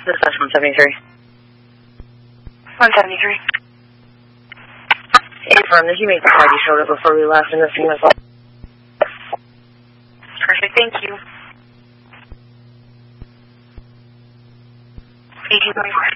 This is 173. 173. Confirm that you made the card you showed up before we left in the scene as well. Perfect, thank you. 18.4.